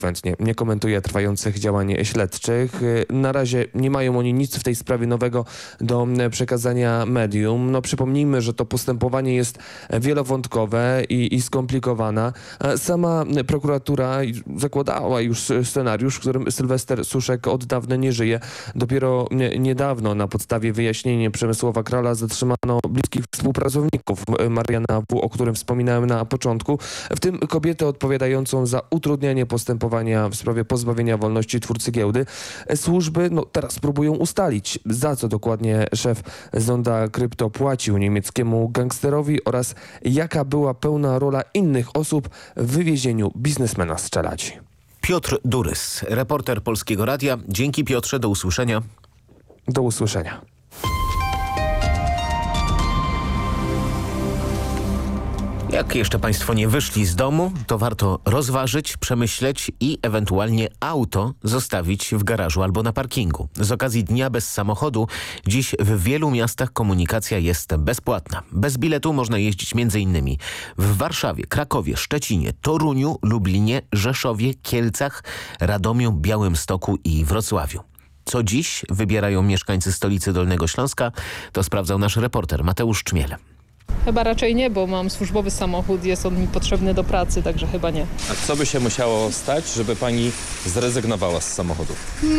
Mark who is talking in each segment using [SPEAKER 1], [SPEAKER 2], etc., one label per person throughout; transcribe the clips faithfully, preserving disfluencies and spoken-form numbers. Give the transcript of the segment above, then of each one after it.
[SPEAKER 1] konsekwentnie nie komentuje trwających działań śledczych. Na razie nie mają oni nic w tej sprawie nowego do przekazania medium. No przypomnijmy, że to postępowanie jest wielowątkowe i, i skomplikowane. Sama prokuratura zakładała już scenariusz, w którym Sylwester Suszek od dawna nie żyje. Dopiero niedawno na podstawie wyjaśnienia Przemysława Krala zatrzymano bliskich współpracowników Mariana W., o którym wspominałem na początku, w tym kobietę odpowiadającą za utrudnianie postępowania w sprawie pozbawienia wolności twórcy giełdy. Służby no, teraz próbują ustalić, za co dokładnie szef Zonda Krypto płacił niemieckiemu gangsterowi oraz jaka była pełna rola innych osób w wywiezieniu biznesmena z Czeladzi.
[SPEAKER 2] Piotr Durys, reporter Polskiego Radia. Dzięki, Piotrze, do usłyszenia.
[SPEAKER 1] Do usłyszenia.
[SPEAKER 2] Jak jeszcze Państwo nie wyszli z domu, to warto rozważyć, przemyśleć i ewentualnie auto zostawić w garażu albo na parkingu. Z okazji Dnia Bez Samochodu dziś w wielu miastach komunikacja jest bezpłatna. Bez biletu można jeździć między innymi w Warszawie, Krakowie, Szczecinie, Toruniu, Lublinie, Rzeszowie, Kielcach, Radomiu, Białymstoku i Wrocławiu. Co dziś wybierają mieszkańcy stolicy Dolnego Śląska, to sprawdzał nasz reporter Mateusz Czmiel.
[SPEAKER 3] Chyba raczej nie, bo mam służbowy samochód, jest on mi potrzebny do pracy, także chyba nie.
[SPEAKER 4] A co by się musiało stać, żeby pani zrezygnowała z samochodu?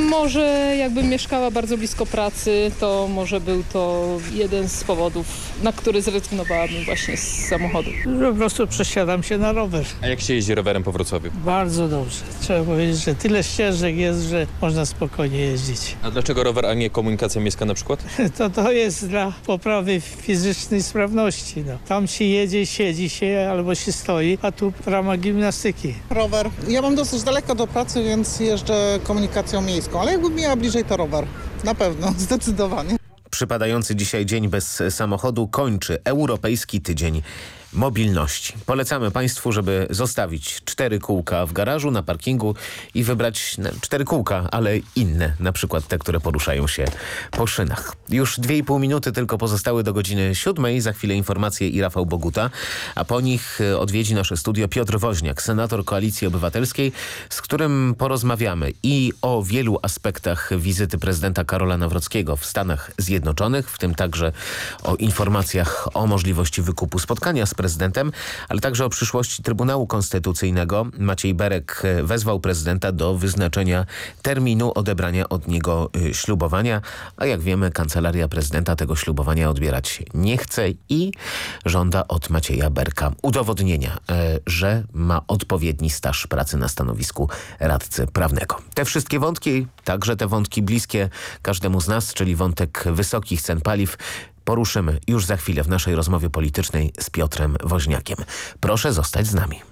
[SPEAKER 3] Może jakbym mieszkała bardzo blisko pracy, to może był to jeden z powodów, na który zrezygnowałabym właśnie z samochodu.
[SPEAKER 5] Po prostu przesiadam się na rower.
[SPEAKER 4] A jak się jeździ rowerem po Wrocławiu?
[SPEAKER 5] Bardzo dobrze. Trzeba powiedzieć, że tyle ścieżek jest, że można spokojnie jeździć.
[SPEAKER 4] A dlaczego rower, a nie komunikacja miejska na przykład?
[SPEAKER 5] To to jest dla poprawy fizycznej sprawności. No. Tam się jedzie, siedzi się albo się stoi, a tu w ramach gimnastyki.
[SPEAKER 6] Rower. Ja mam dosyć daleko do pracy, więc jeżdżę komunikacją miejską, ale jakbym miała bliżej, to rower. Na pewno, zdecydowanie.
[SPEAKER 2] Przypadający dzisiaj Dzień Bez Samochodu kończy Europejski Tydzień Mobilności. Polecamy Państwu, żeby zostawić cztery kółka w garażu, na parkingu i wybrać cztery kółka, ale inne, na przykład te, które poruszają się po szynach. Już dwie i pół minuty tylko pozostały do godziny siódmej. Za chwilę informacje i Rafał Boguta, a po nich odwiedzi nasze studio Piotr Woźniak, senator Koalicji Obywatelskiej, z którym porozmawiamy i o wielu aspektach wizyty prezydenta Karola Nawrockiego w Stanach Zjednoczonych, w tym także o informacjach o możliwości wykupu spotkania z prezydentem, ale także o przyszłości Trybunału Konstytucyjnego. Maciej Berek wezwał prezydenta do wyznaczenia terminu odebrania od niego ślubowania, a jak wiemy, kancelaria prezydenta tego ślubowania odbierać nie chce i żąda od Macieja Berka udowodnienia, że ma odpowiedni staż pracy na stanowisku radcy prawnego. Te wszystkie wątki, także te wątki bliskie każdemu z nas, czyli wątek wysokich cen paliw, poruszymy już za chwilę w naszej rozmowie politycznej z Piotrem Woźniakiem. Proszę zostać z nami.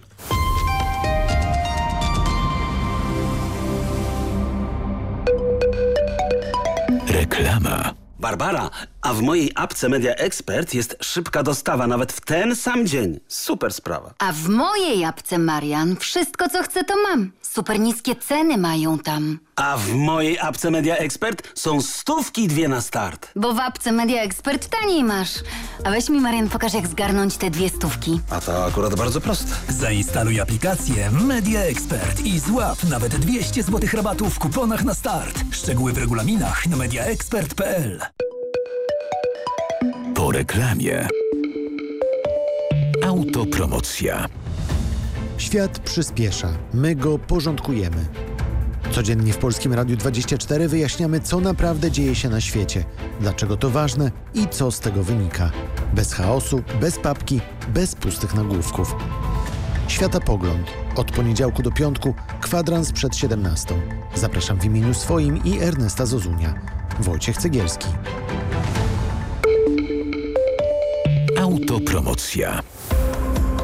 [SPEAKER 7] Reklama.
[SPEAKER 8] Barbara, a w mojej apce Media Expert jest szybka dostawa nawet w ten sam dzień. Super sprawa.
[SPEAKER 9] A w mojej apce, Marian, wszystko co chcę to mam. Super niskie ceny mają tam.
[SPEAKER 8] A w mojej apce Media Expert są stówki dwie na start.
[SPEAKER 9] Bo w apce Media Expert taniej masz. A weź mi, Marian, pokaż jak zgarnąć te dwie stówki.
[SPEAKER 8] A to akurat bardzo proste.
[SPEAKER 7] Zainstaluj aplikację Media Expert i złap nawet dwieście złotych rabatu w kuponach na start. Szczegóły w regulaminach na mediaexpert kropka p l. Po reklamie. Autopromocja.
[SPEAKER 10] Świat przyspiesza. My go porządkujemy. Codziennie w Polskim Radiu dwadzieścia cztery wyjaśniamy, co naprawdę dzieje się na świecie, dlaczego to ważne i co z tego wynika. Bez chaosu, bez papki, bez pustych nagłówków. Światopogląd. Od poniedziałku do piątku, kwadrans przed siedemnastą. Zapraszam w imieniu swoim i Ernesta Zozunia. Wojciech Cegielski.
[SPEAKER 7] Autopromocja.